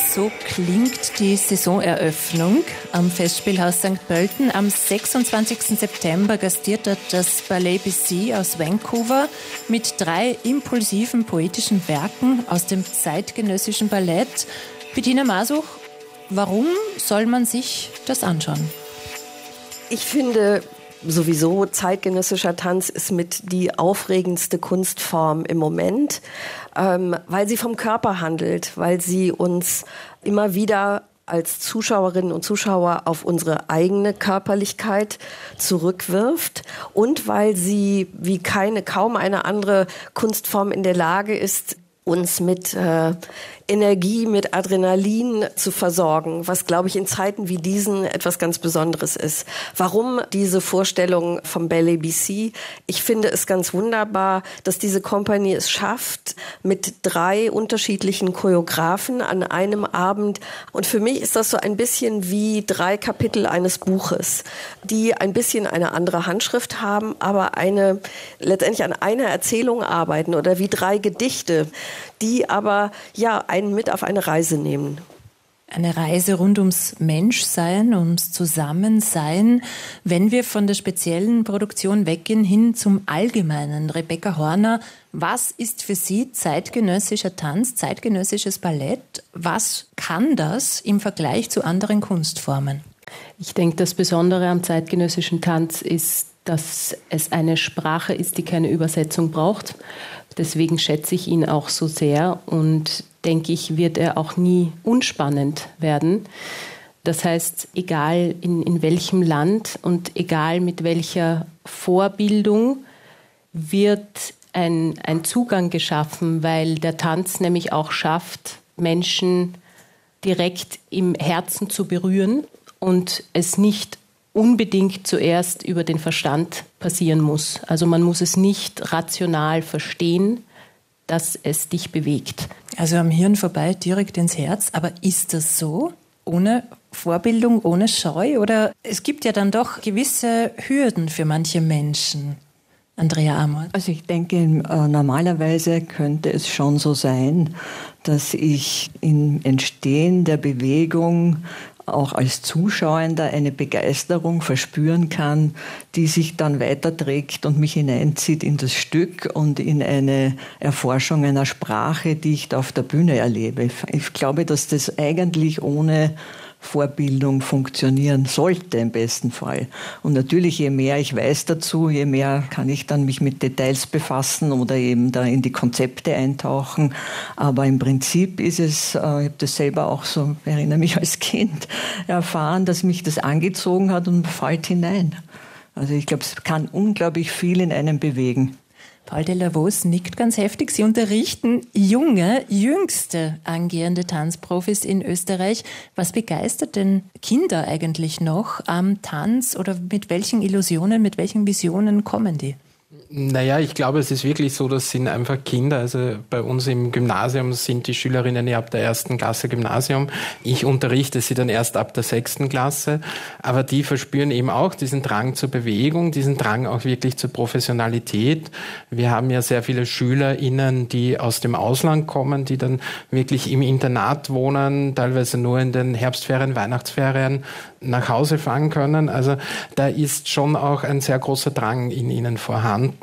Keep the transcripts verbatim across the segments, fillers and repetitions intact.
So klingt die Saisoneröffnung am Festspielhaus Sankt Pölten. Am sechsundzwanzigsten September gastiert dort das Ballet B C aus Vancouver mit drei impulsiven poetischen Werken aus dem zeitgenössischen Ballett. Bettina Masuch, warum soll man sich das anschauen? Ich finde, sowieso zeitgenössischer Tanz ist mit die aufregendste Kunstform im Moment, ähm, weil sie vom Körper handelt, weil sie uns immer wieder als Zuschauerinnen und Zuschauer auf unsere eigene Körperlichkeit zurückwirft und weil sie wie keine, kaum eine andere Kunstform in der Lage ist, uns mit äh, Energie, mit Adrenalin zu versorgen, was, glaube ich, in Zeiten wie diesen etwas ganz Besonderes ist. Warum diese Vorstellung vom Ballet B C? Ich finde es ganz wunderbar, dass diese Company es schafft, mit drei unterschiedlichen Choreografen an einem Abend. Und für mich ist das so ein bisschen wie drei Kapitel eines Buches, die ein bisschen eine andere Handschrift haben, aber eine letztendlich an einer Erzählung arbeiten oder wie drei Gedichte, die aber ja einen mit auf eine Reise nehmen. Eine Reise rund ums Menschsein, ums Zusammensein. Wenn wir von der speziellen Produktion weggehen hin zum Allgemeinen. Rebecca Horner, was ist für Sie zeitgenössischer Tanz, zeitgenössisches Ballett? Was kann das im Vergleich zu anderen Kunstformen? Ich denke, das Besondere am zeitgenössischen Tanz ist, dass es eine Sprache ist, die keine Übersetzung braucht. Deswegen schätze ich ihn auch so sehr und denke ich, wird er auch nie unspannend werden. Das heißt, egal in, in welchem Land und egal mit welcher Vorbildung wird ein, ein Zugang geschaffen, weil der Tanz nämlich auch schafft, Menschen direkt im Herzen zu berühren und es nicht unbedingt zuerst über den Verstand passieren muss. Also man muss es nicht rational verstehen, dass es dich bewegt. Also am Hirn vorbei, direkt ins Herz. Aber ist das so? Ohne Vorbildung, ohne Scheu? Oder es gibt ja dann doch gewisse Hürden für manche Menschen. Andrea Amort. Also ich denke, äh, normalerweise könnte es schon so sein, dass ich im Entstehen der Bewegung auch als Zuschauender eine Begeisterung verspüren kann, die sich dann weiterträgt und mich hineinzieht in das Stück und in eine Erforschung einer Sprache, die ich da auf der Bühne erlebe. Ich glaube, dass das eigentlich ohne Vorbildung funktionieren sollte im besten Fall. Und natürlich, je mehr ich weiß dazu, je mehr kann ich dann mich mit Details befassen oder eben da in die Konzepte eintauchen. Aber im Prinzip ist es, äh, ich habe das selber auch so, ich erinnere mich als Kind, erfahren, dass mich das angezogen hat und fällt hinein. Also ich glaube, es kann unglaublich viel in einem bewegen. Paul Delavos nickt ganz heftig. Sie unterrichten junge, jüngste angehende Tanzprofis in Österreich. Was begeistert denn Kinder eigentlich noch am Tanz oder mit welchen Illusionen, mit welchen Visionen kommen die? Naja, ich glaube, es ist wirklich so, das sind einfach Kinder. Also bei uns im Gymnasium sind die Schülerinnen ja ab der ersten Klasse Gymnasium. Ich unterrichte sie dann erst ab der sechsten Klasse. Aber die verspüren eben auch diesen Drang zur Bewegung, diesen Drang auch wirklich zur Professionalität. Wir haben ja sehr viele SchülerInnen, die aus dem Ausland kommen, die dann wirklich im Internat wohnen, teilweise nur in den Herbstferien, Weihnachtsferien nach Hause fahren können. Also da ist schon auch ein sehr großer Drang in ihnen vorhanden.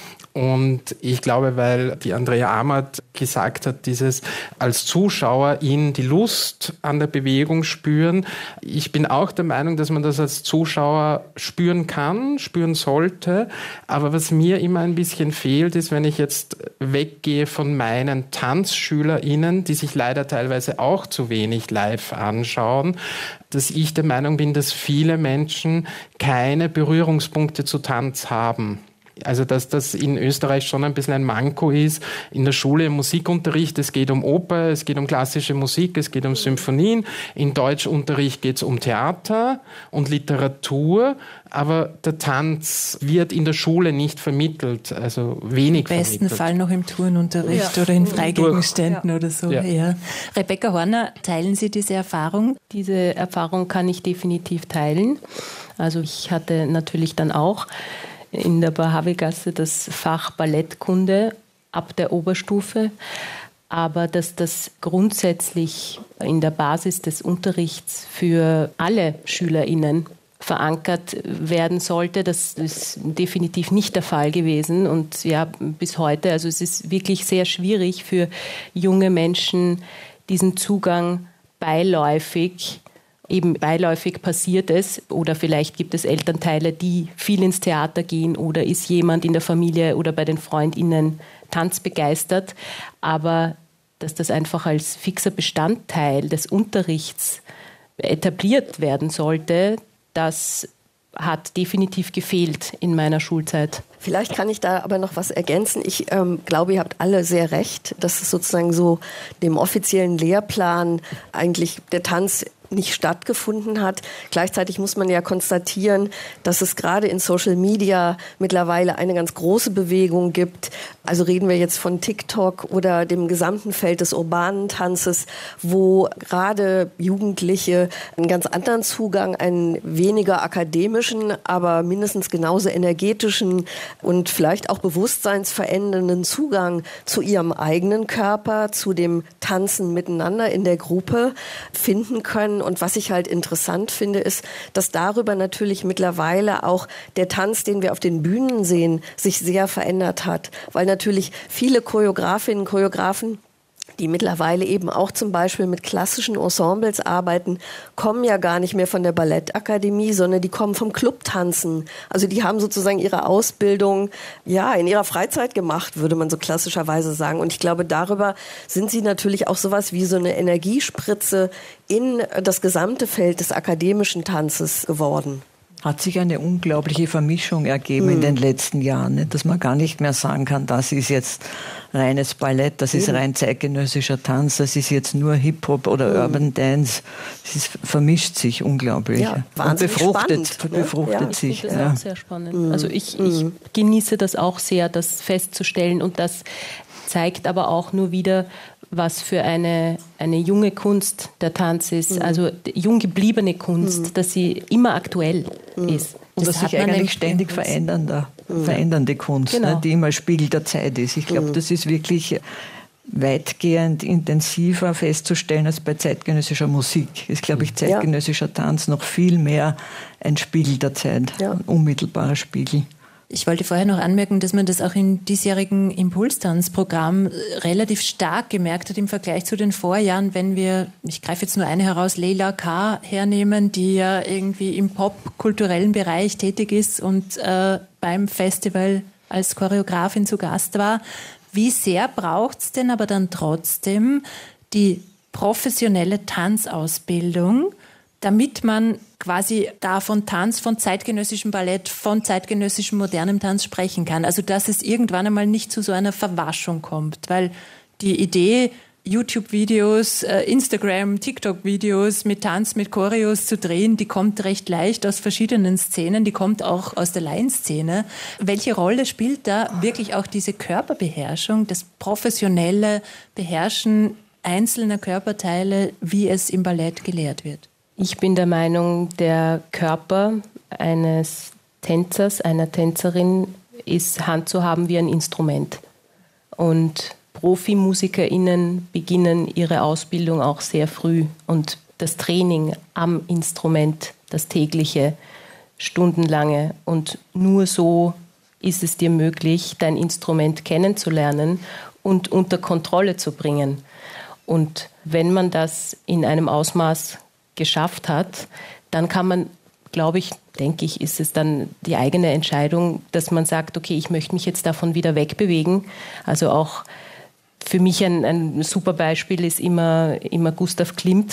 Und ich glaube, weil die Andrea Amort gesagt hat, dieses als Zuschauer in die Lust an der Bewegung spüren. Ich bin auch der Meinung, dass man das als Zuschauer spüren kann, spüren sollte. Aber was mir immer ein bisschen fehlt, ist, wenn ich jetzt weggehe von meinen TanzschülerInnen, die sich leider teilweise auch zu wenig live anschauen, dass ich der Meinung bin, dass viele Menschen keine Berührungspunkte zu Tanz haben. Also dass das in Österreich schon ein bisschen ein Manko ist. In der Schule im Musikunterricht, es geht um Oper, es geht um klassische Musik, es geht um Symphonien. In Deutschunterricht geht es um Theater und Literatur. Aber der Tanz wird in der Schule nicht vermittelt, also wenig vermittelt. Im besten vermittelt. Fall noch im Turnunterricht ja. oder in Freigegenständen ja. oder so. Ja. Ja. Rebecca Horner, teilen Sie diese Erfahrung? Diese Erfahrung kann ich definitiv teilen. Also ich hatte natürlich dann auch in der Barhavegasse das Fach Ballettkunde ab der Oberstufe. aber dass das grundsätzlich in der Basis des Unterrichts für alle SchülerInnen verankert werden sollte. Das ist definitiv nicht der Fall gewesen und ja, bis heute, also es ist wirklich sehr schwierig für junge Menschen, diesen Zugang beiläufig, eben beiläufig passiert es oder vielleicht gibt es Elternteile, die viel ins Theater gehen oder ist jemand in der Familie oder bei den FreundInnen tanzbegeistert, aber dass das einfach als fixer Bestandteil des Unterrichts etabliert werden sollte, das hat definitiv gefehlt in meiner Schulzeit. Vielleicht kann ich da aber noch was ergänzen. Ich ähm, glaube, ihr habt alle sehr recht, dass es sozusagen so dem offiziellen Lehrplan eigentlich der Tanz nicht stattgefunden hat. Gleichzeitig muss man ja konstatieren, dass es gerade in Social Media mittlerweile eine ganz große Bewegung gibt. Also reden wir jetzt von TikTok oder dem gesamten Feld des urbanen Tanzes, wo gerade Jugendliche einen ganz anderen Zugang, einen weniger akademischen, aber mindestens genauso energetischen und vielleicht auch bewusstseinsverändernden Zugang zu ihrem eigenen Körper, zu dem Tanzen miteinander in der Gruppe finden können. Und was ich halt interessant finde, ist, dass darüber natürlich mittlerweile auch der Tanz, den wir auf den Bühnen sehen, sich sehr verändert hat. Weil natürlich viele Choreografinnen und Choreografen, die mittlerweile eben auch zum Beispiel mit klassischen Ensembles arbeiten, kommen ja gar nicht mehr von der Ballettakademie, sondern die kommen vom Clubtanzen. Also die haben sozusagen ihre Ausbildung ja in ihrer Freizeit gemacht, würde man so klassischerweise sagen. Und ich glaube, darüber sind sie natürlich auch sowas wie so eine Energiespritze in das gesamte Feld des akademischen Tanzes geworden. Hat sich eine unglaubliche Vermischung ergeben mhm. in den letzten Jahren, dass man gar nicht mehr sagen kann, das ist jetzt reines Ballett, das ist rein zeitgenössischer Tanz, das ist jetzt nur Hip-Hop oder mhm. Urban Dance. Es ist, vermischt sich unglaublich. Ja, und befruchtet, spannend, befruchtet ja, sich. Das ist ja. auch sehr spannend. Mhm. Also ich, ich genieße das auch sehr, das festzustellen und das zeigt aber auch nur wieder, was für eine, eine junge Kunst der Tanz ist, mhm. also jung gebliebene Kunst, mhm. dass sie immer aktuell mhm. ist. Und das, das sich eigentlich ständig verändernde, mhm. verändernde Kunst, genau. ne, die immer Spiegel der Zeit ist. Ich glaube, mhm. das ist wirklich weitgehend intensiver festzustellen als bei zeitgenössischer Musik. Ist, glaube ich, zeitgenössischer ja. Tanz noch viel mehr ein Spiegel der Zeit, ja. ein unmittelbarer Spiegel. Ich wollte vorher noch anmerken, dass man das auch im diesjährigen Impulstanzprogramm relativ stark gemerkt hat im Vergleich zu den Vorjahren, wenn wir, ich greife jetzt nur eine heraus, Leila K. hernehmen, die ja irgendwie im popkulturellen Bereich tätig ist und äh, beim Festival als Choreografin zu Gast war. Wie sehr braucht es denn aber dann trotzdem die professionelle Tanzausbildung, damit man quasi da von Tanz, von zeitgenössischem Ballett, von zeitgenössischem modernem Tanz sprechen kann. Also dass es irgendwann einmal nicht zu so einer Verwaschung kommt, weil die Idee, YouTube-Videos, Instagram, TikTok-Videos mit Tanz, mit Choreos zu drehen, die kommt recht leicht aus verschiedenen Szenen, die kommt auch aus der Laienszene. Welche Rolle spielt da wirklich auch diese Körperbeherrschung, das professionelle Beherrschen einzelner Körperteile, wie es im Ballett gelehrt wird? Ich bin der Meinung, der Körper eines Tänzers, einer Tänzerin ist handzuhaben wie ein Instrument. Und ProfimusikerInnen beginnen ihre Ausbildung auch sehr früh. Und das Training am Instrument, das tägliche, stundenlange. Und nur so ist es dir möglich, dein Instrument kennenzulernen und unter Kontrolle zu bringen. Und wenn man das in einem Ausmaß geschafft hat, dann kann man, glaube ich, denke ich, ist es dann die eigene Entscheidung, dass man sagt, okay, ich möchte mich jetzt davon wieder wegbewegen. Also auch für mich ein, ein super Beispiel ist immer, immer Gustav Klimt,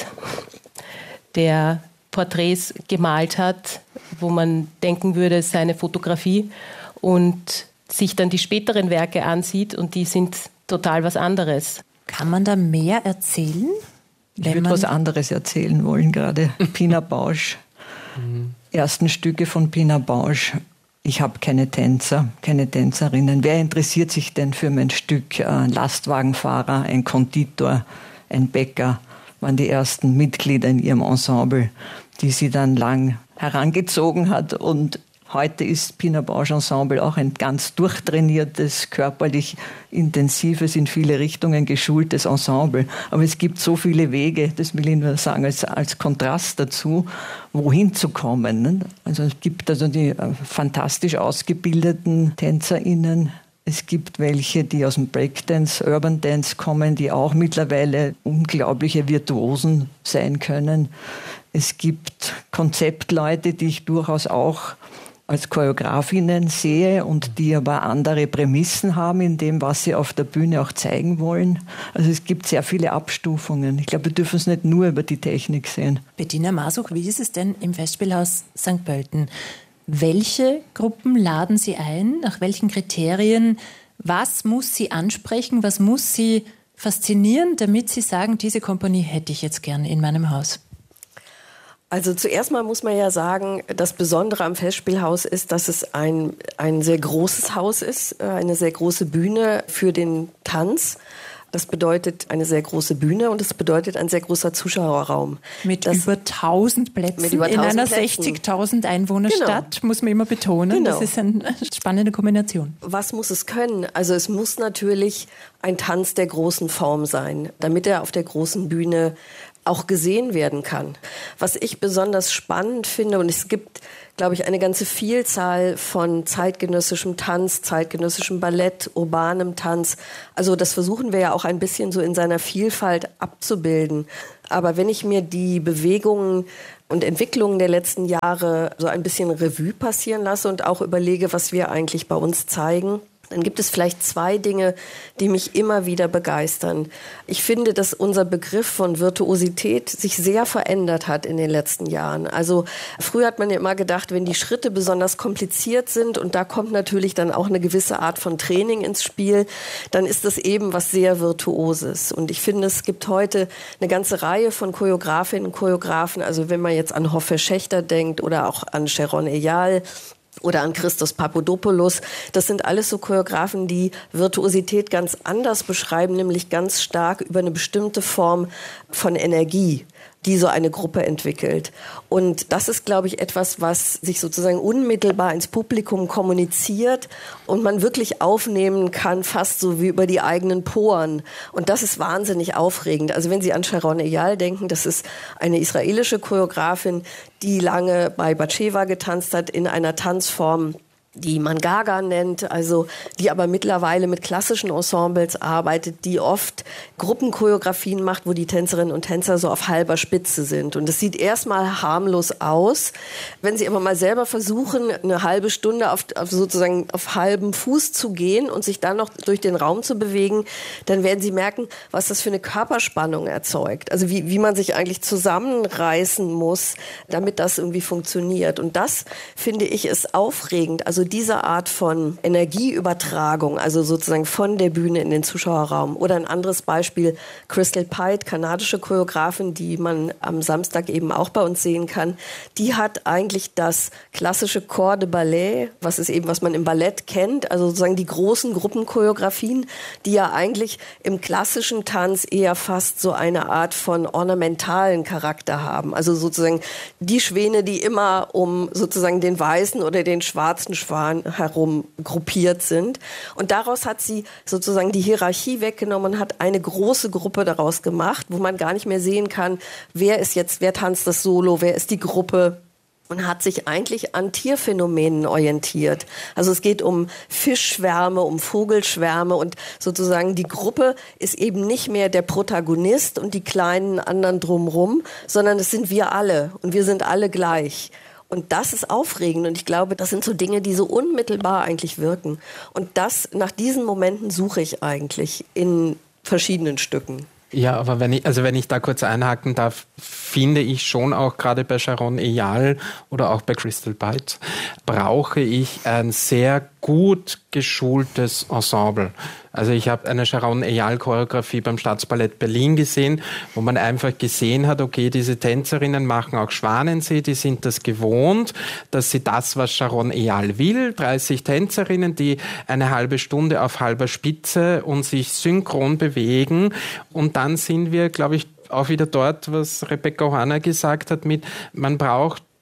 der Porträts gemalt hat, wo man denken würde, es sei eine Fotografie und sich dann die späteren Werke ansieht und die sind total was anderes. Kann man da mehr erzählen? Ich würde was anderes erzählen wollen gerade. Pina Bausch. Mhm. Ersten Stücke von Pina Bausch. Ich habe keine Tänzer, keine Tänzerinnen. Wer interessiert sich denn für mein Stück? Ein Lastwagenfahrer, ein Konditor, ein Bäcker waren die ersten Mitglieder in ihrem Ensemble, die sie dann lang herangezogen hat und Heute ist Pina Bausch Ensemble auch ein ganz durchtrainiertes, körperlich intensives, in viele Richtungen geschultes Ensemble. Aber es gibt so viele Wege, das will ich nur sagen, als, als Kontrast dazu, wohin zu kommen. Also es gibt also die fantastisch ausgebildeten TänzerInnen. Es gibt welche, die aus dem Breakdance, Urban Dance kommen, die auch mittlerweile unglaubliche Virtuosen sein können. Es gibt Konzeptleute, die ich durchaus auch als Choreografinnen sehe und die aber andere Prämissen haben in dem, was sie auf der Bühne auch zeigen wollen. Also es gibt sehr viele Abstufungen. Ich glaube, wir dürfen es nicht nur über die Technik sehen. Bettina Masuch, wie ist es denn im Festspielhaus Sankt Pölten? Welche Gruppen laden Sie ein? Nach welchen Kriterien? Was muss sie ansprechen? Was muss sie faszinieren, damit Sie sagen, diese Kompanie hätte ich jetzt gern in meinem Haus? Also zuerst mal muss man ja sagen, das Besondere am Festspielhaus ist, dass es ein, ein sehr großes Haus ist, eine sehr große Bühne für den Tanz. Das bedeutet eine sehr große Bühne und es bedeutet ein sehr großer Zuschauerraum. Mit das, über tausend Plätzen mit über in einer Plätzen. sechzigtausend Einwohnerstadt, genau. Muss man immer betonen. Genau. Das ist eine spannende Kombination. Was muss es können? Also es muss natürlich ein Tanz der großen Form sein, damit er auf der großen Bühne auch gesehen werden kann. Was ich besonders spannend finde, und es gibt, glaube ich, eine ganze Vielzahl von zeitgenössischem Tanz, zeitgenössischem Ballett, urbanem Tanz. Also das versuchen wir ja auch ein bisschen so in seiner Vielfalt abzubilden. Aber wenn ich mir die Bewegungen und Entwicklungen der letzten Jahre so ein bisschen Revue passieren lasse und auch überlege, was wir eigentlich bei uns zeigen, dann gibt es vielleicht zwei Dinge, die mich immer wieder begeistern. Ich finde, dass unser Begriff von Virtuosität sich sehr verändert hat in den letzten Jahren. Also früher hat man ja immer gedacht, wenn die Schritte besonders kompliziert sind und da kommt natürlich dann auch eine gewisse Art von Training ins Spiel, dann ist das eben was sehr Virtuoses. Und ich finde, es gibt heute eine ganze Reihe von Choreografinnen und Choreografen, also wenn man jetzt an Hoffe Schächter denkt oder auch an Sharon Eyal, oder an Christos Papadopoulos. Das sind alles so Choreografen, die Virtuosität ganz anders beschreiben, nämlich ganz stark über eine bestimmte Form von Energie, die so eine Gruppe entwickelt. Und das ist, glaube ich, etwas, was sich sozusagen unmittelbar ins Publikum kommuniziert und man wirklich aufnehmen kann, fast so wie über die eigenen Poren. Und das ist wahnsinnig aufregend. Also wenn Sie an Sharon Eyal denken, das ist eine israelische Choreografin, die lange bei Batsheva getanzt hat in einer Tanzform, die man Gaga nennt, also die aber mittlerweile mit klassischen Ensembles arbeitet, die oft Gruppenchoreografien macht, wo die Tänzerinnen und Tänzer so auf halber Spitze sind. Und es sieht erstmal harmlos aus. Wenn Sie aber mal selber versuchen, eine halbe Stunde auf, auf sozusagen auf halbem Fuß zu gehen und sich dann noch durch den Raum zu bewegen, dann werden Sie merken, was das für eine Körperspannung erzeugt. Also wie, wie man sich eigentlich zusammenreißen muss, damit das irgendwie funktioniert. Und das, finde ich, ist aufregend. Also diese Art von Energieübertragung, also sozusagen von der Bühne in den Zuschauerraum. Oder ein anderes Beispiel, Crystal Pite, kanadische Choreografin, die man am Samstag eben auch bei uns sehen kann, die hat eigentlich das klassische Corps de Ballet, was ist eben, was man im Ballett kennt, also sozusagen die großen Gruppenchoreografien, die ja eigentlich im klassischen Tanz eher fast so eine Art von ornamentalen Charakter haben. Also sozusagen die Schwäne, die immer um sozusagen den weißen oder den schwarzen Schwan herum gruppiert sind. Und daraus hat sie sozusagen die Hierarchie weggenommen und hat eine große Gruppe daraus gemacht, wo man gar nicht mehr sehen kann, wer ist jetzt, wer tanzt das Solo, wer ist die Gruppe. Und hat sich eigentlich an Tierphänomenen orientiert. Also es geht um Fischschwärme, um Vogelschwärme und sozusagen die Gruppe ist eben nicht mehr der Protagonist und die kleinen anderen drumrum, sondern es sind wir alle und wir sind alle gleich. Und das ist aufregend und ich glaube, das sind so Dinge, die so unmittelbar eigentlich wirken. Und das, nach diesen Momenten suche ich eigentlich in verschiedenen Stücken. Ja, aber wenn ich, also wenn ich da kurz einhaken darf, finde ich schon auch gerade bei Sharon Eyal oder auch bei Crystal Pite brauche ich ein sehr gut geschultes Ensemble. Also ich habe eine Sharon Eyal Choreografie beim Staatsballett Berlin gesehen, wo man einfach gesehen hat, okay, diese Tänzerinnen machen auch Schwanensee, die sind das gewohnt, dass sie das, was Sharon Eyal will, dreißig Tänzerinnen, die eine halbe Stunde auf halber Spitze und sich synchron bewegen. Und dann sind wir, glaube ich, auch wieder dort, was Rebecca Ohana gesagt hat, mit, man braucht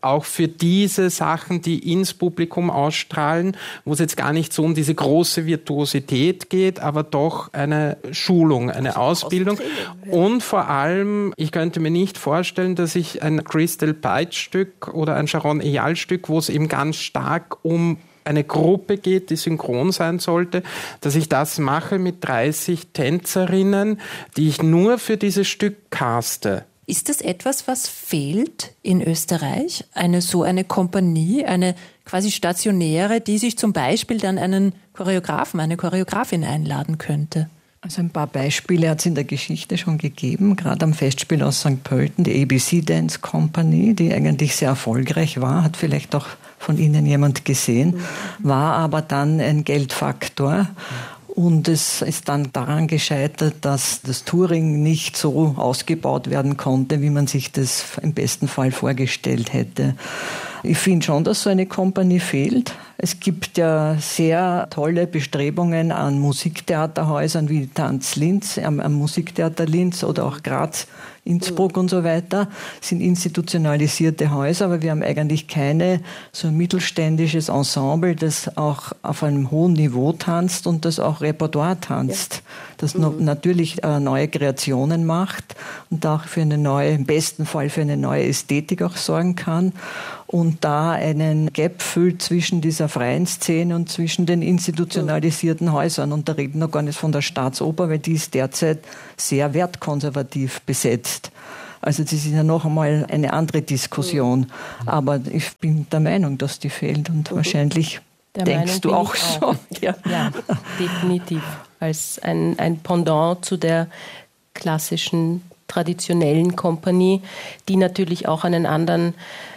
auch für diese Sachen, die ins Publikum ausstrahlen, wo es jetzt gar nicht so um diese große Virtuosität geht, aber doch eine Schulung, eine Ausbildung. Und vor allem, ich könnte mir nicht vorstellen, dass ich ein Crystal Pite-Stück oder ein Sharon Eyal-Stück, wo es eben ganz stark um eine Gruppe geht, die synchron sein sollte, dass ich das mache mit dreißig Tänzerinnen, die ich nur für dieses Stück caste. Ist das etwas, was fehlt in Österreich? Eine so eine Kompanie, eine quasi stationäre, die sich zum Beispiel dann einen Choreografen, eine Choreografin einladen könnte? Also ein paar Beispiele hat es in der Geschichte schon gegeben, gerade am Festspiel aus Sankt Pölten, die A B C Dance Company, die eigentlich sehr erfolgreich war, hat vielleicht auch von Ihnen jemand gesehen, war aber dann ein Geldfaktor. Und es ist dann daran gescheitert, dass das Touring nicht so ausgebaut werden konnte, wie man sich das im besten Fall vorgestellt hätte. Ich finde schon, dass so eine Kompanie fehlt. Es gibt ja sehr tolle Bestrebungen an Musiktheaterhäusern wie Tanz Linz, am, am Musiktheater Linz oder auch Graz, Innsbruck und so weiter, sind institutionalisierte Häuser, aber wir haben eigentlich keine so ein mittelständisches Ensemble, das auch auf einem hohen Niveau tanzt und das auch Repertoire tanzt, das mhm. natürlich äh, neue Kreationen macht und auch für eine neue, im besten Fall für eine neue Ästhetik auch sorgen kann und da einen Gap füllt zwischen dieser freien Szene und zwischen den institutionalisierten Häusern. Und da reden wir noch gar nicht von der Staatsoper, weil die ist derzeit sehr wertkonservativ besetzt. Also das ist ja noch einmal eine andere Diskussion. Aber ich bin der Meinung, dass die fehlt und wahrscheinlich der denkst du auch, auch schon. Ja, ja, definitiv. Als ein, ein Pendant zu der klassischen, traditionellen Kompanie, die natürlich auch einen anderen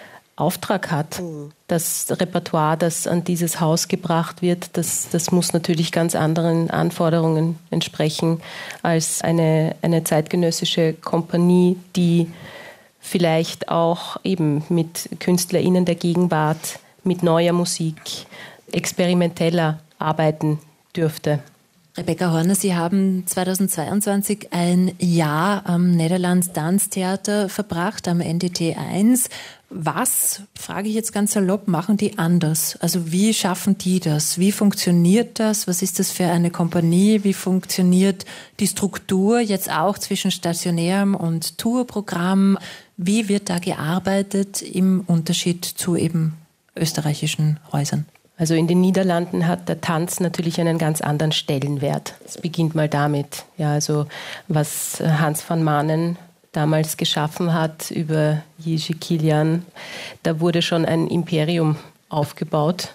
Auftrag hat. Das Repertoire, das an dieses Haus gebracht wird, das, das muss natürlich ganz anderen Anforderungen entsprechen als eine, eine zeitgenössische Kompanie, die vielleicht auch eben mit KünstlerInnen der Gegenwart, mit neuer Musik, experimenteller arbeiten dürfte. Rebecca Horner, Sie haben zweitausendzweiundzwanzig ein Jahr am Netherlands Tanztheater verbracht, am N D T eins. Was, frage ich jetzt ganz salopp, machen die anders? Also wie schaffen die das? Wie funktioniert das? Was ist das für eine Kompanie? Wie funktioniert die Struktur jetzt auch zwischen stationärem und Tourprogramm? Wie wird da gearbeitet im Unterschied zu eben österreichischen Häusern? Also in den Niederlanden hat der Tanz natürlich einen ganz anderen Stellenwert. Es beginnt mal damit, ja, also was Hans van Manen damals geschaffen hat über Jiří Kylián, da wurde schon ein Imperium aufgebaut,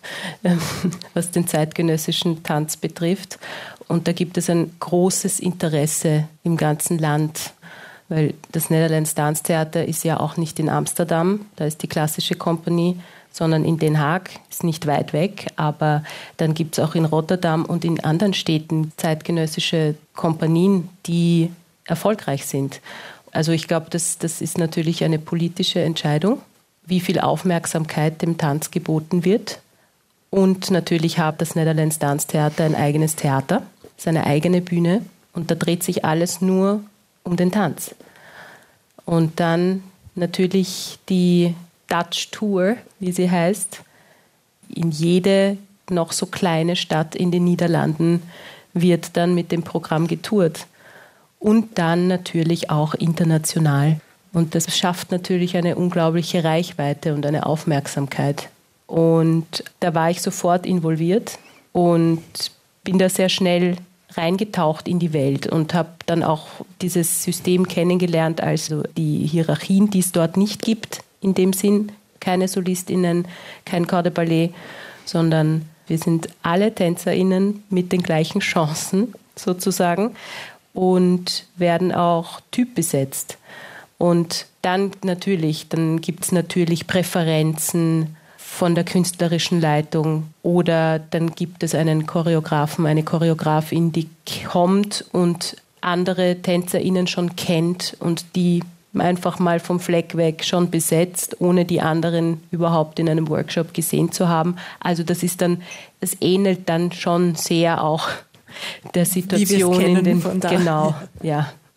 was den zeitgenössischen Tanz betrifft. Und da gibt es ein großes Interesse im ganzen Land, weil das Netherlands Dance Theater ist ja auch nicht in Amsterdam, da ist die klassische Kompanie, sondern in Den Haag, ist nicht weit weg, aber dann gibt es auch in Rotterdam und in anderen Städten zeitgenössische Kompanien, die erfolgreich sind. Also ich glaube, das, das ist natürlich eine politische Entscheidung, wie viel Aufmerksamkeit dem Tanz geboten wird. Und natürlich hat das Netherlands Dance Theater ein eigenes Theater, seine eigene Bühne und da dreht sich alles nur um den Tanz. Und dann natürlich die Dutch Tour, wie sie heißt, in jede noch so kleine Stadt in den Niederlanden wird dann mit dem Programm getourt. Und dann natürlich auch international. Und das schafft natürlich eine unglaubliche Reichweite und eine Aufmerksamkeit. Und da war ich sofort involviert und bin da sehr schnell reingetaucht in die Welt und habe dann auch dieses System kennengelernt, also die Hierarchien, die es dort nicht gibt, in dem Sinn, keine SolistInnen, kein Corps de Ballet, sondern wir sind alle TänzerInnen mit den gleichen Chancen sozusagen und werden auch typbesetzt. Und dann natürlich, dann gibt es natürlich Präferenzen von der künstlerischen Leitung oder dann gibt es einen Choreografen, eine Choreografin, die kommt und andere TänzerInnen schon kennt und die einfach mal vom Fleck weg schon besetzt, ohne die anderen überhaupt in einem Workshop gesehen zu haben. Also das ist dann, es ähnelt dann schon sehr auch der Situation Wie wir es in den von da. Genau, ja.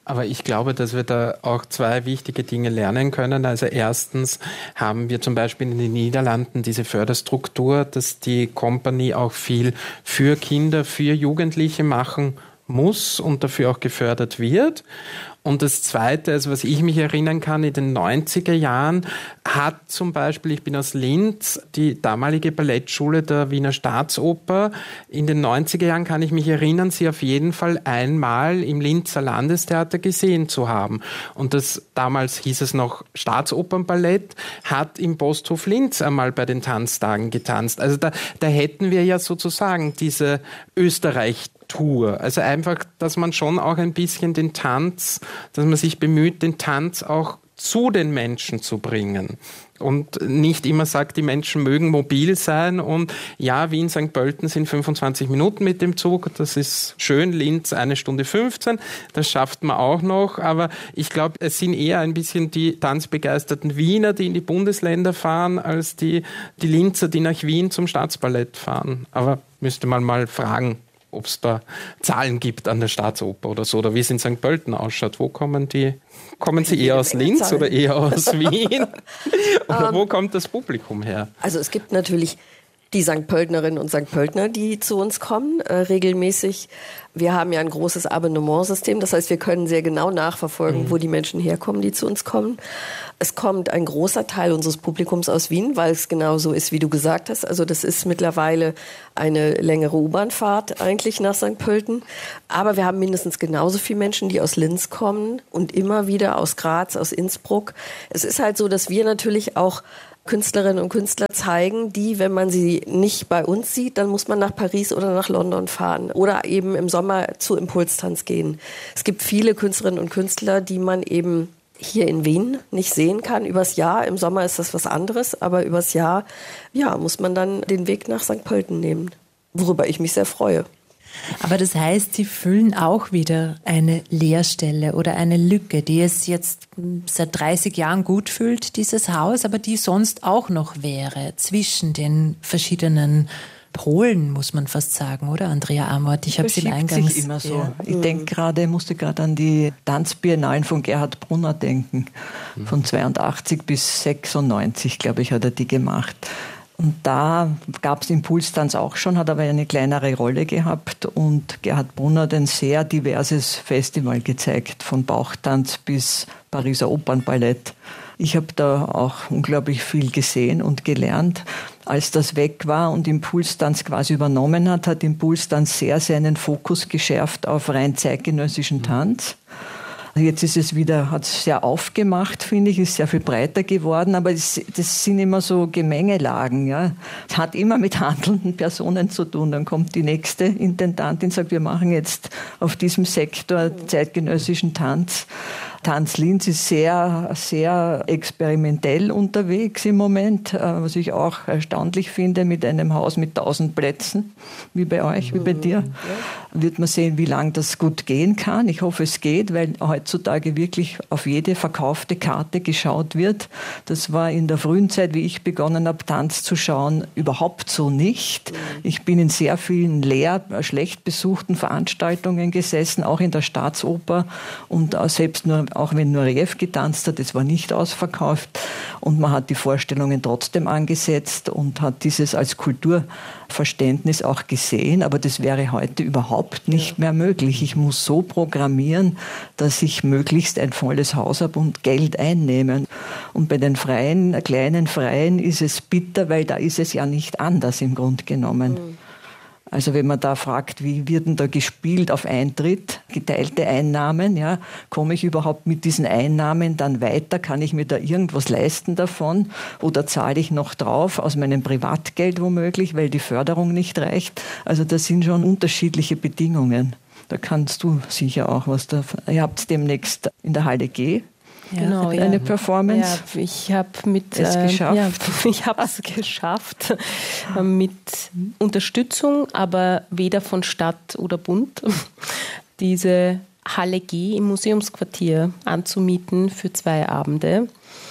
Aber ich glaube, dass wir da auch zwei wichtige Dinge lernen können. Also erstens haben wir zum Beispiel in den Niederlanden diese Förderstruktur, dass die Company auch viel für Kinder, für Jugendliche machen muss und dafür auch gefördert wird. Und das Zweite, also was ich mich erinnern kann, in den neunziger Jahren hat zum Beispiel, ich bin aus Linz, die damalige Ballettschule der Wiener Staatsoper, in den neunziger Jahren kann ich mich erinnern, sie auf jeden Fall einmal im Linzer Landestheater gesehen zu haben. Und das, damals hieß es noch Staatsopernballett, hat im Posthof Linz einmal bei den Tanztagen getanzt. Also da, da hätten wir ja sozusagen diese Österreich- Tour. Also einfach, dass man schon auch ein bisschen den Tanz, dass man sich bemüht, den Tanz auch zu den Menschen zu bringen. Und nicht immer sagt, die Menschen mögen mobil sein und ja, Wien, Sankt Pölten sind fünfundzwanzig Minuten mit dem Zug, das ist schön, Linz eine Stunde fünfzehn, das schafft man auch noch, aber ich glaube, es sind eher ein bisschen die tanzbegeisterten Wiener, die in die Bundesländer fahren, als die, die Linzer, die nach Wien zum Staatsballett fahren. Aber müsste man mal fragen, ob es da Zahlen gibt an der Staatsoper oder so, oder wie es in Sankt Pölten ausschaut. Wo kommen die? Kommen sie eher aus Linz oder eher aus Wien? Oder wo kommt das Publikum her? Also es gibt natürlich die Sankt Pöltnerinnen und Sankt Pöltner, die zu uns kommen, äh, regelmäßig. Wir haben ja ein großes Abonnementsystem, das heißt, wir können sehr genau nachverfolgen, mhm. wo die Menschen herkommen, die zu uns kommen. Es kommt ein großer Teil unseres Publikums aus Wien, weil es genau so ist, wie du gesagt hast. Also das ist mittlerweile eine längere U-Bahn-Fahrt eigentlich nach Sankt Pölten. Aber wir haben mindestens genauso viele Menschen, die aus Linz kommen und immer wieder aus Graz, aus Innsbruck. Es ist halt so, dass wir natürlich auch Künstlerinnen und Künstler zeigen, die, wenn man sie nicht bei uns sieht, dann muss man nach Paris oder nach London fahren oder eben im Sommer zu Impulstanz gehen. Es gibt viele Künstlerinnen und Künstler, die man eben hier in Wien nicht sehen kann übers Jahr. Im Sommer ist das was anderes, aber übers Jahr, ja, muss man dann den Weg nach Sankt Pölten nehmen, worüber ich mich sehr freue. Aber das heißt, Sie füllen auch wieder eine Leerstelle oder eine Lücke, die es jetzt seit dreißig Jahren gut füllt, dieses Haus, aber die sonst auch noch wäre zwischen den verschiedenen Polen, muss man fast sagen, oder Andrea Amort? Ich habe sie im Eingangs... sich immer so. Ja. Ich denke gerade, musste gerade an die Tanzbiennalen von Gerhard Brunner denken. Von zweiundachtzig bis sechsundneunzig, glaube ich, hat er die gemacht. Und da gab es Impulstanz auch schon, hat aber eine kleinere Rolle gehabt und Gerhard Brunner hat ein sehr diverses Festival gezeigt, von Bauchtanz bis Pariser Opernballett. Ich habe da auch unglaublich viel gesehen und gelernt. Als das weg war und Impulstanz quasi übernommen hat, hat Impulstanz sehr seinen Fokus geschärft auf rein zeitgenössischen Tanz. Jetzt ist es wieder, hat es sehr aufgemacht, finde ich, ist sehr viel breiter geworden, aber das, das sind immer so Gemengelagen, ja. Es hat immer mit handelnden Personen zu tun. Dann kommt die nächste Intendantin und sagt, wir machen jetzt auf diesem Sektor zeitgenössischen Tanz. Tanz Linz ist sehr, sehr experimentell unterwegs im Moment, was ich auch erstaunlich finde, mit einem Haus mit tausend Plätzen, wie bei euch, wie bei dir. Wird man sehen, wie lange das gut gehen kann. Ich hoffe, es geht, weil heutzutage wirklich auf jede verkaufte Karte geschaut wird. Das war in der frühen Zeit, wie ich begonnen habe, Tanz zu schauen, überhaupt so nicht. Ich bin in sehr vielen leer, schlecht besuchten Veranstaltungen gesessen, auch in der Staatsoper und selbst nur auch wenn Nureyev getanzt hat, es war nicht ausverkauft und man hat die Vorstellungen trotzdem angesetzt und hat dieses als Kulturverständnis auch gesehen, aber das wäre heute überhaupt nicht mehr möglich. Ich muss so programmieren, dass ich möglichst ein volles Haus habe und Geld einnehme. Und bei den freien, kleinen Freien ist es bitter, weil da ist es ja nicht anders im Grunde genommen. Mhm. Also wenn man da fragt, wie wird denn da gespielt auf Eintritt, geteilte Einnahmen, ja, komme ich überhaupt mit diesen Einnahmen dann weiter, kann ich mir da irgendwas leisten davon oder zahle ich noch drauf aus meinem Privatgeld womöglich, weil die Förderung nicht reicht. Also das sind schon unterschiedliche Bedingungen. Da kannst du sicher auch was da. Ihr habt demnächst in der Halle G. Ja, genau, eine ja. Performance. Ja, ich habe mit es äh, geschafft. Ja, ich habe es geschafft äh, mit Unterstützung, aber weder von Stadt oder Bund, diese Halle G im Museumsquartier anzumieten für zwei Abende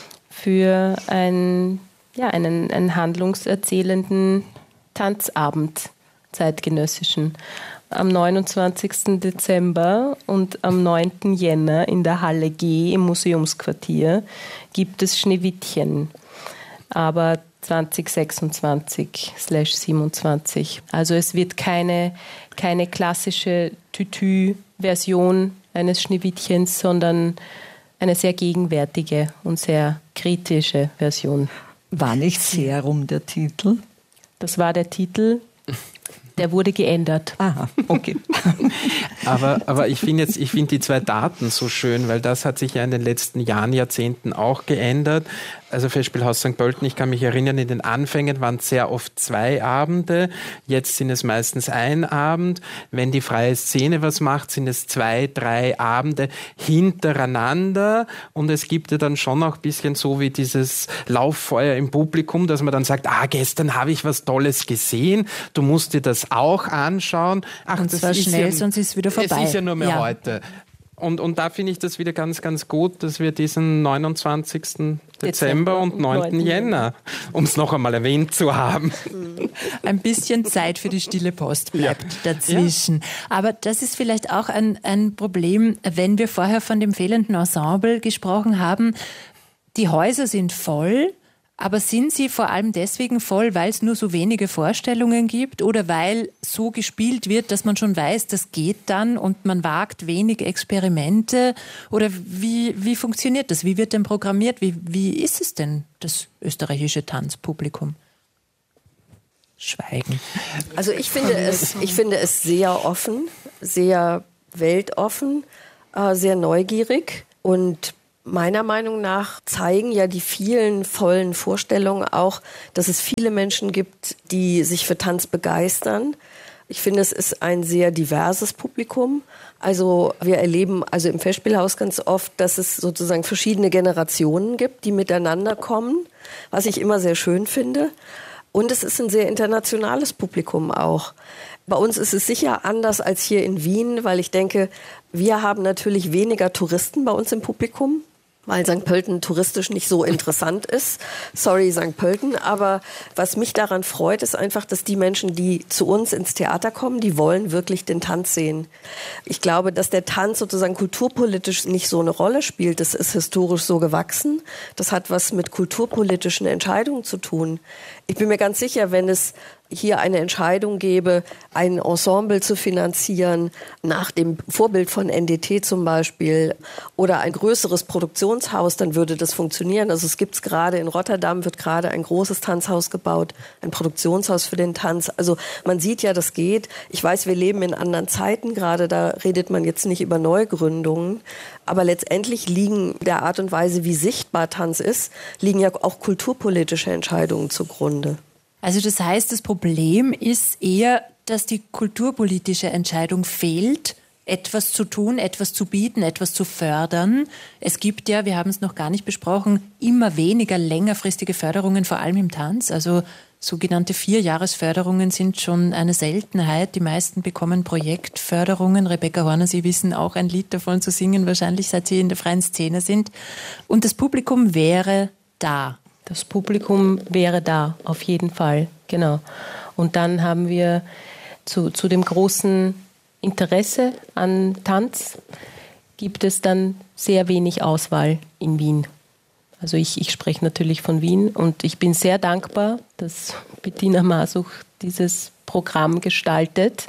für ein, ja, einen, einen handlungserzählenden Tanzabend, zeitgenössischen. am neunundzwanzigsten Dezember und am neunten Jänner in der Halle G im Museumsquartier gibt es Schneewittchen. Aber zwanzig sechsundzwanzig siebenundzwanzig. Also es wird keine, keine klassische Tütü-Version eines Schneewittchens, sondern eine sehr gegenwärtige und sehr kritische Version. War nicht Serum der Titel? Das war der Titel. Der wurde geändert. Aha, okay. aber, aber ich finde jetzt, ich finde die zwei Daten so schön, weil das hat sich ja in den letzten Jahren, Jahrzehnten auch geändert. Also Festspielhaus Sankt Pölten, ich kann mich erinnern, in den Anfängen waren es sehr oft zwei Abende. Jetzt sind es meistens ein Abend. Wenn die freie Szene was macht, sind es zwei, drei Abende hintereinander. Und es gibt ja dann schon auch ein bisschen so wie dieses Lauffeuer im Publikum, dass man dann sagt, ah, gestern habe ich was Tolles gesehen. Du musst dir das auch anschauen. Ach, und das zwar ist schnell, ja, sonst ist es wieder vorbei. Es ist ja nur mehr ja. heute. Und, und da finde ich das wieder ganz, ganz gut, dass wir diesen neunundzwanzigsten Dezember und neunten Jänner, um es noch einmal erwähnt zu haben. Ein bisschen Zeit für die stille Post bleibt ja. dazwischen. Ja. Aber das ist vielleicht auch ein, ein Problem, wenn wir vorher von dem fehlenden Ensemble gesprochen haben. Die Häuser sind voll. Aber sind sie vor allem deswegen voll, weil es nur so wenige Vorstellungen gibt oder weil so gespielt wird, dass man schon weiß, das geht dann und man wagt wenig Experimente? Oder wie, wie funktioniert das? Wie wird denn programmiert? Wie, wie ist es denn, das österreichische Tanzpublikum? Schweigen. Also ich finde es, ich finde es sehr offen, sehr weltoffen, äh, sehr neugierig und meiner Meinung nach zeigen ja die vielen vollen Vorstellungen auch, dass es viele Menschen gibt, die sich für Tanz begeistern. Ich finde, es ist ein sehr diverses Publikum. Also wir erleben also im Festspielhaus ganz oft, dass es sozusagen verschiedene Generationen gibt, die miteinander kommen, was ich immer sehr schön finde. Und es ist ein sehr internationales Publikum auch. Bei uns ist es sicher anders als hier in Wien, weil ich denke, wir haben natürlich weniger Touristen bei uns im Publikum, weil Sankt Pölten touristisch nicht so interessant ist. Sorry, Sankt Pölten. Aber was mich daran freut, ist einfach, dass die Menschen, die zu uns ins Theater kommen, die wollen wirklich den Tanz sehen. Ich glaube, dass der Tanz sozusagen kulturpolitisch nicht so eine Rolle spielt. Das ist historisch so gewachsen. Das hat was mit kulturpolitischen Entscheidungen zu tun. Ich bin mir ganz sicher, wenn es hier eine Entscheidung gäbe, ein Ensemble zu finanzieren, nach dem Vorbild von N D T zum Beispiel, oder ein größeres Produktionshaus, dann würde das funktionieren. Also es gibt es gerade in Rotterdam, wird gerade ein großes Tanzhaus gebaut, ein Produktionshaus für den Tanz. Also man sieht ja, das geht. Ich weiß, wir leben in anderen Zeiten gerade, da redet man jetzt nicht über Neugründungen. Aber letztendlich liegen der Art und Weise, wie sichtbar Tanz ist, liegen ja auch kulturpolitische Entscheidungen zugrunde. Also das heißt, das Problem ist eher, dass die kulturpolitische Entscheidung fehlt, etwas zu tun, etwas zu bieten, etwas zu fördern. Es gibt ja, wir haben es noch gar nicht besprochen, immer weniger längerfristige Förderungen, vor allem im Tanz. Also sogenannte Vierjahresförderungen sind schon eine Seltenheit. Die meisten bekommen Projektförderungen. Rebecca Horner, Sie wissen auch ein Lied davon zu singen, wahrscheinlich seit Sie in der freien Szene sind. Und das Publikum wäre da. Das Publikum wäre da, auf jeden Fall, genau. Und dann haben wir zu, zu dem großen Interesse an Tanz, gibt es dann sehr wenig Auswahl in Wien. Also ich, ich spreche natürlich von Wien und ich bin sehr dankbar, dass Bettina Masuch dieses Programm gestaltet,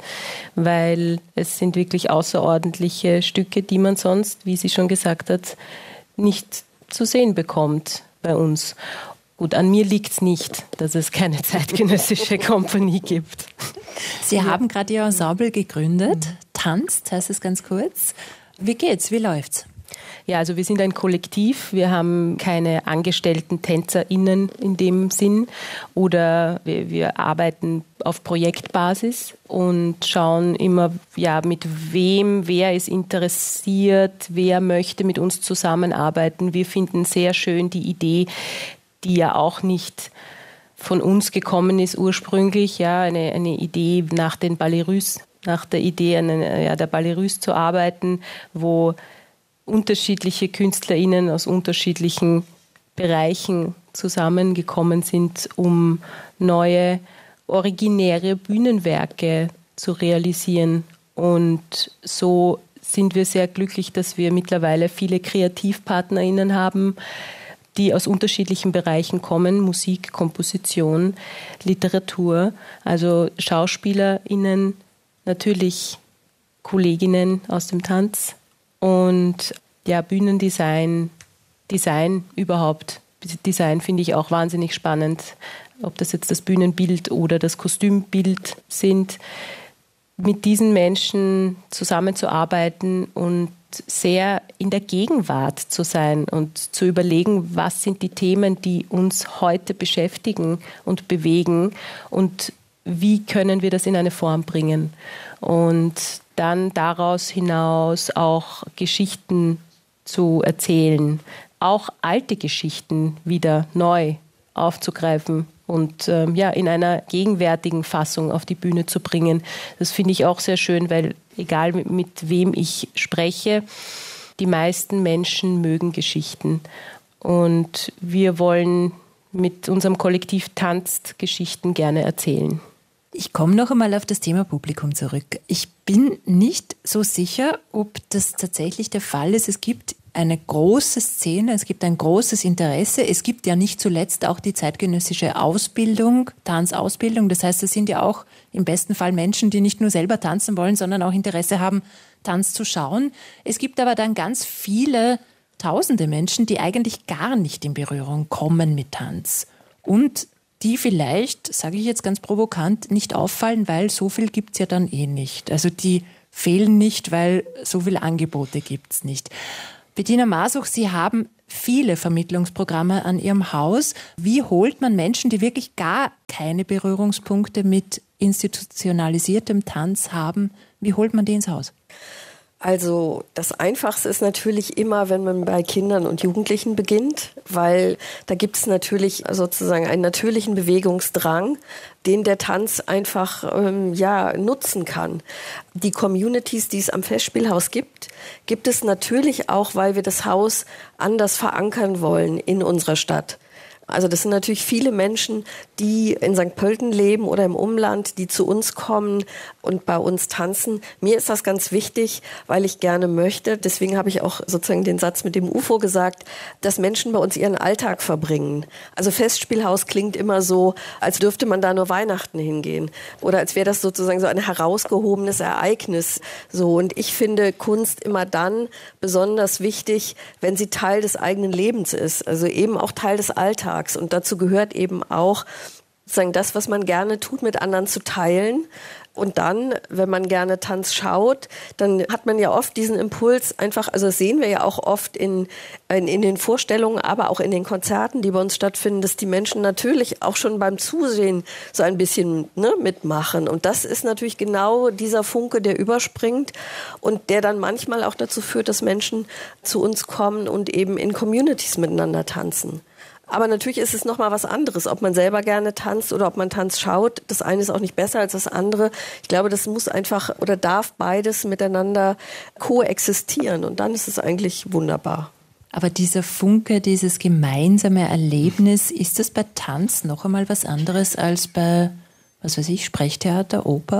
weil es sind wirklich außerordentliche Stücke, die man sonst, wie sie schon gesagt hat, nicht zu sehen bekommt bei uns. Gut, an mir liegt es nicht, dass es keine zeitgenössische Kompanie gibt. Sie haben gerade Ihr Ensemble gegründet. Tanzt heißt es ganz kurz. Wie geht's? Wie läuft's? Ja, also wir sind ein Kollektiv. Wir haben keine angestellten TänzerInnen in dem Sinn oder wir, wir arbeiten auf Projektbasis und schauen immer, ja, mit wem, wer ist interessiert, wer möchte mit uns zusammenarbeiten. Wir finden sehr schön die Idee, die ja auch nicht von uns gekommen ist ursprünglich, ja, eine, eine Idee nach den Ballerus, nach der Idee eine, ja, der Ballerus zu arbeiten, wo unterschiedliche KünstlerInnen aus unterschiedlichen Bereichen zusammengekommen sind, um neue, originäre Bühnenwerke zu realisieren Und so sind wir sehr glücklich, dass wir mittlerweile viele KreativpartnerInnen haben, die aus unterschiedlichen Bereichen kommen, Musik, Komposition, Literatur, also SchauspielerInnen, natürlich Kolleginnen aus dem Tanz und ja, Bühnendesign, Design überhaupt. Design finde ich auch wahnsinnig spannend, ob das jetzt das Bühnenbild oder das Kostümbild sind. Mit diesen Menschen zusammenzuarbeiten und sehr in der Gegenwart zu sein und zu überlegen, was sind die Themen, die uns heute beschäftigen und bewegen und wie können wir das in eine Form bringen. Und dann daraus hinaus auch Geschichten zu erzählen, auch alte Geschichten wieder neu aufzugreifen und ähm, ja, in einer gegenwärtigen Fassung auf die Bühne zu bringen. Das finde ich auch sehr schön, weil egal mit, mit wem ich spreche, die meisten Menschen mögen Geschichten. Und wir wollen mit unserem Kollektiv Tanzt Geschichten gerne erzählen. Ich komme noch einmal auf das Thema Publikum zurück. Ich bin nicht so sicher, ob das tatsächlich der Fall ist. Es gibt eine große Szene, es gibt ein großes Interesse. Es gibt ja nicht zuletzt auch die zeitgenössische Ausbildung, Tanzausbildung. Das heißt, es sind ja auch im besten Fall Menschen, die nicht nur selber tanzen wollen, sondern auch Interesse haben, Tanz zu schauen. Es gibt aber dann ganz viele tausende Menschen, die eigentlich gar nicht in Berührung kommen mit Tanz. Und die vielleicht, sage ich jetzt ganz provokant, nicht auffallen, weil so viel gibt es ja dann eh nicht. Also die fehlen nicht, weil so viele Angebote gibt es nicht. Bettina Masuch, Sie haben viele Vermittlungsprogramme an Ihrem Haus. Wie holt man Menschen, die wirklich gar keine Berührungspunkte mit institutionalisiertem Tanz haben, wie holt man die ins Haus? Also das Einfachste ist natürlich immer, wenn man bei Kindern und Jugendlichen beginnt, weil da gibt es natürlich sozusagen einen natürlichen Bewegungsdrang, den der Tanz einfach ähm, ja, nutzen kann. Die Communities, die es am Festspielhaus gibt, gibt es natürlich auch, weil wir das Haus anders verankern wollen in unserer Stadt. Also das sind natürlich viele Menschen, die in Sankt Pölten leben oder im Umland, die zu uns kommen und bei uns tanzen. Mir ist das ganz wichtig, weil ich gerne möchte, deswegen habe ich auch sozusagen den Satz mit dem U F O gesagt, dass Menschen bei uns ihren Alltag verbringen. Also Festspielhaus klingt immer so, als dürfte man da nur Weihnachten hingehen oder als wäre das sozusagen so ein herausgehobenes Ereignis. So, und ich finde Kunst immer dann besonders wichtig, wenn sie Teil des eigenen Lebens ist, also eben auch Teil des Alltags. Und dazu gehört eben auch, sozusagen das, was man gerne tut, mit anderen zu teilen. Und dann, wenn man gerne Tanz schaut, dann hat man ja oft diesen Impuls einfach, also das sehen wir ja auch oft in, in, in den Vorstellungen, aber auch in den Konzerten, die bei uns stattfinden, dass die Menschen natürlich auch schon beim Zusehen so ein bisschen ne, mitmachen. Und das ist natürlich genau dieser Funke, der überspringt und der dann manchmal auch dazu führt, dass Menschen zu uns kommen und eben in Communities miteinander tanzen. Aber natürlich ist es nochmal was anderes, ob man selber gerne tanzt oder ob man Tanz schaut. Das eine ist auch nicht besser als das andere. Ich glaube, das muss einfach oder darf beides miteinander koexistieren. Und dann ist es eigentlich wunderbar. Aber dieser Funke, dieses gemeinsame Erlebnis, ist das bei Tanz noch einmal was anderes als bei, was weiß ich, Sprechtheater, Oper?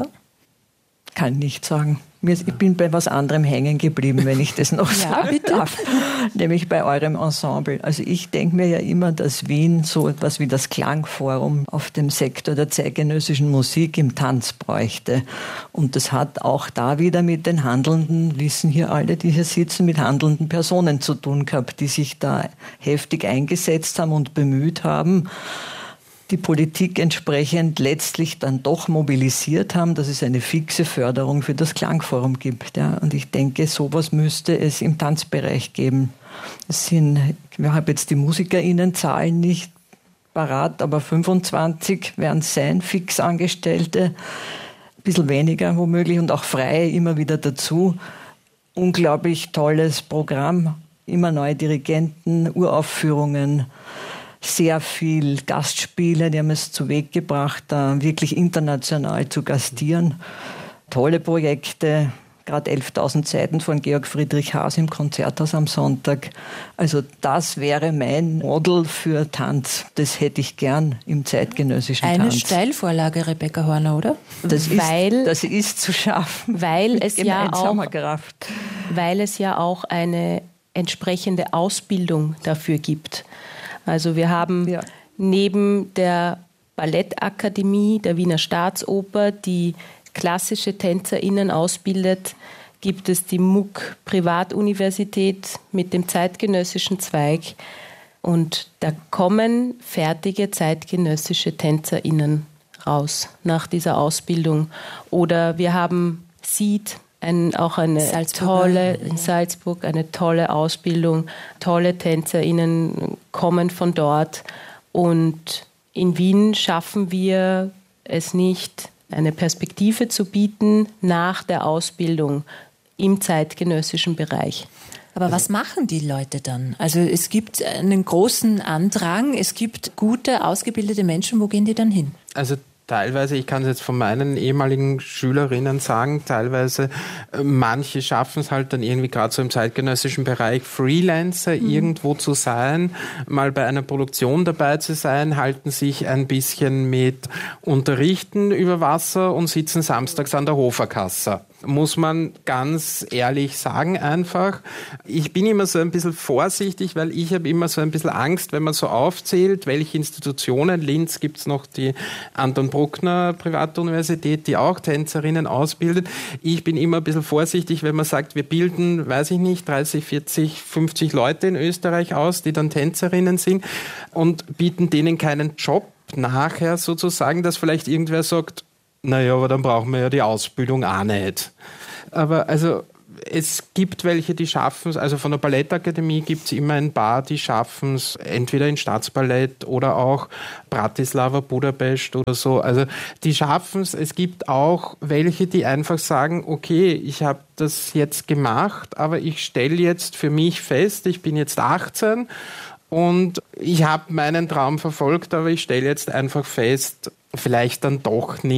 Kann nicht sagen. Ich bin bei was anderem hängen geblieben, wenn ich das noch ja, sagen bitte. darf. Nämlich bei eurem Ensemble. Also ich denke mir ja immer, dass Wien so etwas wie das Klangforum auf dem Sektor der zeitgenössischen Musik im Tanz bräuchte. Und das hat auch da wieder mit den handelnden, wissen hier alle, die hier sitzen, mit handelnden Personen zu tun gehabt, die sich da heftig eingesetzt haben und bemüht haben, die Politik entsprechend letztlich dann doch mobilisiert haben, dass es eine fixe Förderung für das Klangforum gibt. Ja. Und ich denke, sowas müsste es im Tanzbereich geben. Es sind, wir haben jetzt die MusikerInnenzahlen nicht parat, aber fünfundzwanzig werden es sein, Fixangestellte, ein bisschen weniger womöglich und auch Freie immer wieder dazu. Unglaublich tolles Programm, immer neue Dirigenten, Uraufführungen, sehr viel Gastspiele, die haben es zu Weg gebracht, da wirklich international zu gastieren. Tolle Projekte, gerade elftausend Seiten von Georg Friedrich Haas im Konzerthaus am Sonntag. Also das wäre mein Model für Tanz. Das hätte ich gern im zeitgenössischen Eine Tanz. Eine Steilvorlage, Rebecca Horner, oder? Das weil, ist, das ist zu schaffen. Weil es, ja auch, Kraft. weil es ja auch eine entsprechende Ausbildung dafür gibt. Also wir haben ja. neben der Ballettakademie der Wiener Staatsoper, die klassische TänzerInnen ausbildet, gibt es die M U K Privatuniversität mit dem zeitgenössischen Zweig. Und da kommen fertige zeitgenössische TänzerInnen raus nach dieser Ausbildung. Oder wir haben S E E D, ein, auch eine Salzburger. tolle, in Salzburg, eine tolle Ausbildung. Tolle TänzerInnen kommen von dort. Und in Wien schaffen wir es nicht, eine Perspektive zu bieten nach der Ausbildung im zeitgenössischen Bereich. Aber was machen die Leute dann? Also es gibt einen großen Andrang, es gibt gute, ausgebildete Menschen. Wo gehen die dann hin? Also teilweise, ich kann es jetzt von meinen ehemaligen Schülerinnen sagen, teilweise manche schaffen es halt dann irgendwie gerade so im zeitgenössischen Bereich Freelancer mhm. irgendwo zu sein, mal bei einer Produktion dabei zu sein, halten sich ein bisschen mit Unterrichten über Wasser und sitzen samstags an der Hoferkasse. Muss man ganz ehrlich sagen einfach. Ich bin immer so ein bisschen vorsichtig, weil ich habe immer so ein bisschen Angst, wenn man so aufzählt, welche Institutionen. Linz gibt es noch die Anton Bruckner Privatuniversität, die auch Tänzerinnen ausbildet. Ich bin immer ein bisschen vorsichtig, wenn man sagt, wir bilden, weiß ich nicht, dreißig, vierzig, fünfzig Leute in Österreich aus, die dann Tänzerinnen sind und bieten denen keinen Job nachher sozusagen, dass vielleicht irgendwer sagt, naja, aber dann brauchen wir ja die Ausbildung auch nicht. Aber also es gibt welche, die schaffen es, also von der Ballettakademie gibt es immer ein paar, die schaffen es, entweder in Staatsballett oder auch Bratislava, Budapest oder so. Also die schaffen es. Es gibt auch welche, die einfach sagen, okay, ich habe das jetzt gemacht, aber ich stelle jetzt für mich fest, ich bin jetzt achtzehn und ich habe meinen Traum verfolgt, aber ich stelle jetzt einfach fest, vielleicht dann doch nicht.